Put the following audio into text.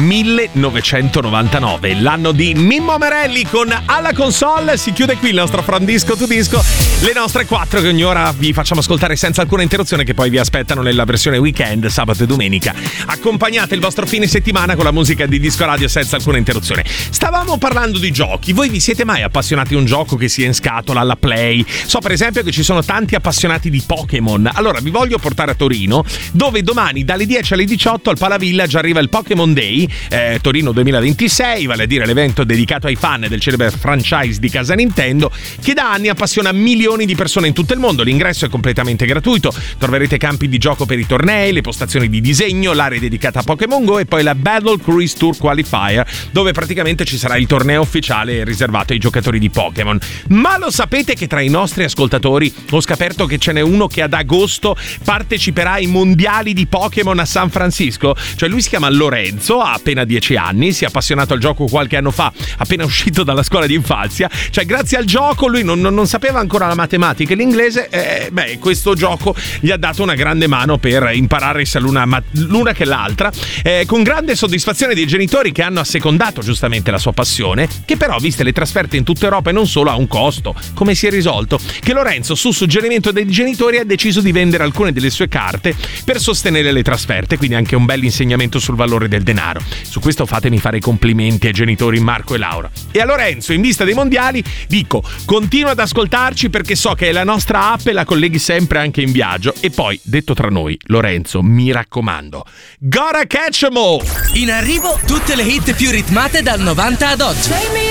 1999, l'anno di Mimmo Amarelli con alla console. Si chiude qui il nostro From Disco to Disco, le nostre 4 che ogni ora vi facciamo ascoltare senza alcuna interruzione, che poi vi aspettano nella versione weekend, sabato e domenica. Accompagnate il vostro fine settimana con la musica di Disco Radio senza alcuna interruzione. Stavamo parlando di giochi. Voi vi siete mai appassionati di un gioco che sia in scatola, alla Play? So per esempio che ci sono tanti appassionati di Pokémon. Allora vi voglio portare a Torino, dove domani dalle 10 alle 18 al Palavillage arriva il Pokémon Day Torino 2026, vale a dire l'evento dedicato ai fan del celebre franchise di casa Nintendo, che da anni appassiona milioni di persone in tutto il mondo. L'ingresso è completamente gratuito, troverete campi di gioco per i tornei, le postazioni di disegno, l'area dedicata a Pokémon Go e poi la Battle Cruise Tour Qualifier, dove praticamente ci sarà il torneo ufficiale riservato ai giocatori di Pokémon. Ma lo sapete che tra i nostri ascoltatori ho scoperto che ce n'è uno che ad agosto parteciperà ai mondiali di Pokémon a San Francisco? Cioè lui si chiama Lorenzo, ha appena 10 anni, si è appassionato al gioco qualche anno fa, appena uscito dalla scuola di infanzia. Cioè grazie al gioco lui non sapeva ancora la matematica e l'inglese, questo gioco gli ha dato una grande mano per imparare sia l'una che l'altra, con grande soddisfazione dei genitori che hanno assecondato giustamente la sua passione, che però viste le trasferte in tutta Europa e non solo ha un costo. Come si è risolto? Che Lorenzo, su suggerimento dei genitori, ha deciso di vendere alcune delle sue carte per sostenere le trasferte, quindi anche un bel insegnamento sul valore del denaro. Su questo fatemi fare i complimenti ai genitori Marco e Laura. E a Lorenzo, in vista dei mondiali, dico: continua ad ascoltarci perché so che è la nostra app e la colleghi sempre anche in viaggio. E poi, detto tra noi, Lorenzo, mi raccomando, gotta catch 'em all! In arrivo tutte le hit più ritmate dal 90 ad oggi.